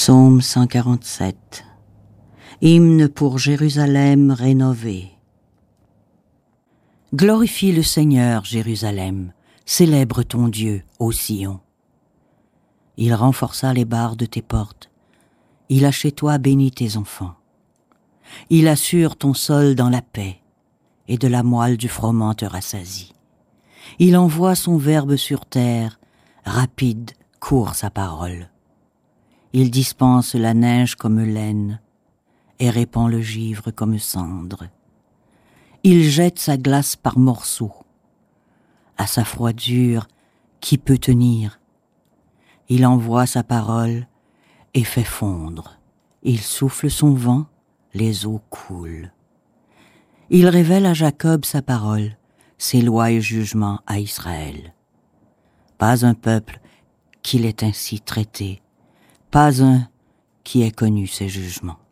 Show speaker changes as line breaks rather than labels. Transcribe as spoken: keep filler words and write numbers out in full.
Psaume cent quarante-sept. Hymne pour Jérusalem rénové. Glorifie le Seigneur, Jérusalem, célèbre ton Dieu, ô Sion. Il renforça les barres de tes portes, il a chez toi béni tes enfants. Il assure ton sol dans la paix, et de la moelle du froment te rassasie. Il envoie son verbe sur terre, rapide court sa parole. Il dispense la neige comme laine, et répand le givre comme cendre. Il jette sa glace par morceaux. À sa froidure, qui peut tenir? Il envoie sa parole et fait fondre. Il souffle son vent, les eaux coulent. Il révèle à Jacob sa parole, ses lois et jugements à Israël. Pas un peuple qui l'ait ainsi traité, pas un qui ait connu ses jugements.